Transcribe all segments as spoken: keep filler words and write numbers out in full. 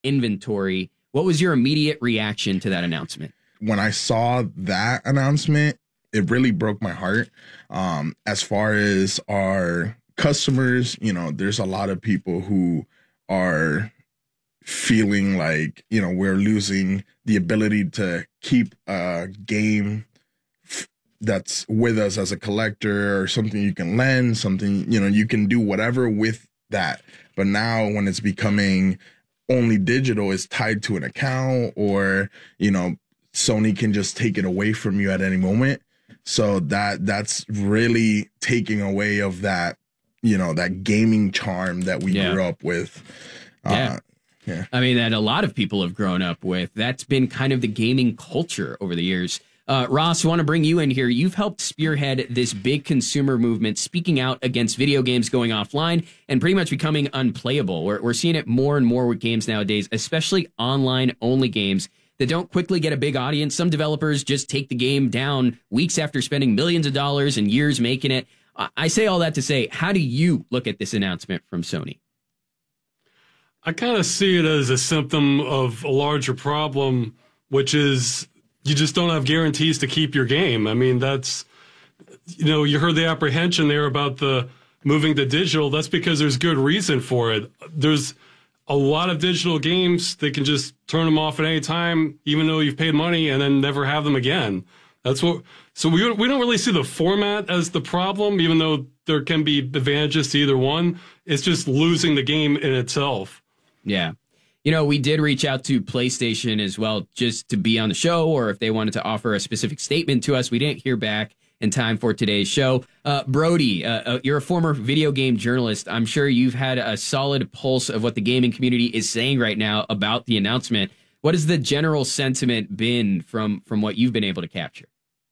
inventory. What was your immediate reaction to that announcement? When I saw that announcement, it really broke my heart. Um, as far as our customers, you know, there's a lot of people who are feeling like, you know, we're losing the ability to keep a game that's with us as a collector, or something you can lend, something, you know, you can do whatever with that. But now when it's becoming only digital, it's tied to an account, or, you know, Sony can just take it away from you at any moment. So that that's really taking away of that, you know, that gaming charm that we yeah. grew up with. Yeah. Uh, yeah. I mean, that a lot of people have grown up with. That's been kind of the gaming culture over the years. Uh, Ross, I want to bring you in here. You've helped spearhead this big consumer movement, speaking out against video games going offline and pretty much becoming unplayable. We're, we're seeing it more and more with games nowadays, especially online-only games that don't quickly get a big audience. Some developers just take the game down weeks after spending millions of dollars and years making it. I say all that to say, how do you look at this announcement from Sony? I kind of see it as a symptom of a larger problem, which is you just don't have guarantees to keep your game. I mean, that's, you know, you heard the apprehension there about the moving to digital. That's because there's good reason for it. There's a lot of digital games, they can just turn them off at any time, even though you've paid money, and then never have them again. That's what. So we we don't really see the format as the problem, even though there can be advantages to either one. It's just losing the game in itself. Yeah. You know, we did reach out to PlayStation as well, just to be on the show, or if they wanted to offer a specific statement to us. We didn't hear back in time for today's show. Uh, Brody, uh, uh, you're a former video game journalist. I'm sure you've had a solid pulse of what the gaming community is saying right now about the announcement. What has the general sentiment been from from what you've been able to capture?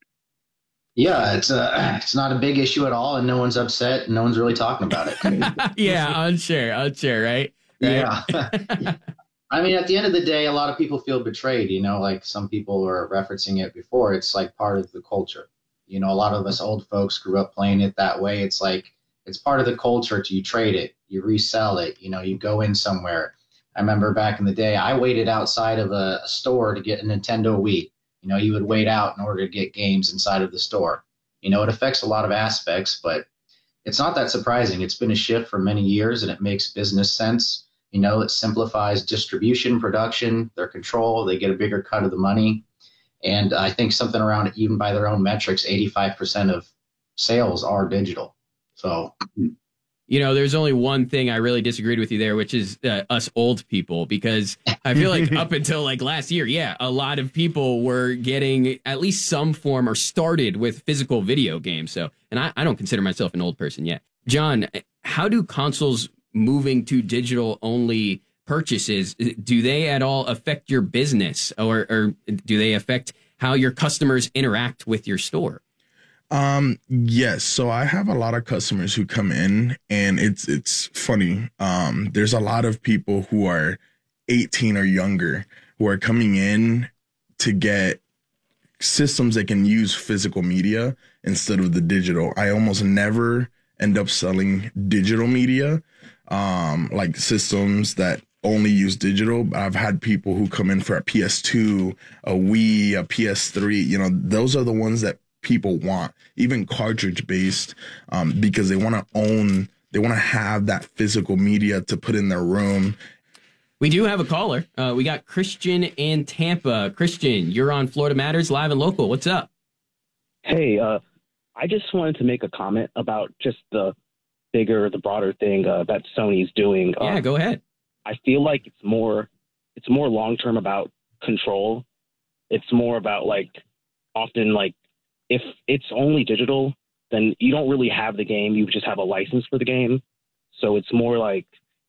Yeah, it's a, it's not a big issue at all, and no one's upset, and no one's really talking about it. yeah, unsure, unsure, right? right? Yeah. I mean, at the end of the day, a lot of people feel betrayed, you know, like some people were referencing it before. It's like part of the culture. You know, a lot of us old folks grew up playing it that way. It's like, it's part of the culture to you trade it, you resell it, you know, you go in somewhere. I remember back in the day, I waited outside of a, a store to get a Nintendo Wii. You know, you would wait out in order to get games inside of the store. You know, it affects a lot of aspects, but it's not that surprising. It's been a shift for many years, and it makes business sense. You know, it simplifies distribution, production, their control. They get a bigger cut of the money. And I think something around, even by their own metrics, eighty-five percent of sales are digital. So, you know, there's only one thing I really disagreed with you there, which is uh, us old people, because I feel like up until like last year, yeah, a lot of people were getting at least some form or started with physical video games. So, and I, I don't consider myself an old person yet. John, how do consoles moving to digital only purchases, do they at all affect your business, or, or do they affect how your customers interact with your store? Um, yes. So I have a lot of customers who come in, and it's, it's funny. Um, there's a lot of people who are eighteen or younger who are coming in to get systems that can use physical media instead of the digital. I almost never end up selling digital media, um, like systems that only use digital. I've had people who come in for a P S two, a Wii, a P S three. You know, those are the ones that people want, even cartridge based, um, because they want to own, they want to have that physical media to put in their room. We do have a caller. Uh, we got Christian in Tampa. Christian, you're on Florida Matters Live and Local. What's up? Hey, uh, I just wanted to make a comment about just the bigger, the broader thing uh, that Sony's doing. Yeah, uh, go ahead. I feel like it's more, it's more long-term about control. It's more about like often like if it's only digital, then you don't really have the game. You just have a license for the game. So it's more like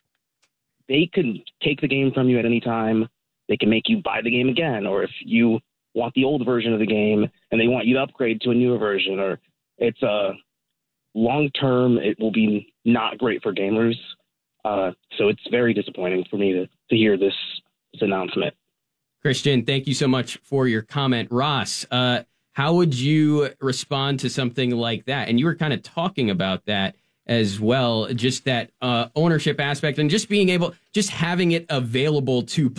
they can take the game from you at any time. They can make you buy the game again. Or if you want the old version of the game and they want you to upgrade to a newer version, or it's a uh, long-term, it will be not great for gamers. Uh, so it's very disappointing for me to, to hear this, this announcement. Christian, thank you so much for your comment. Ross, uh, how would you respond to something like that? And you were kind of talking about that as well. Just that uh, ownership aspect and just being able, just having it available to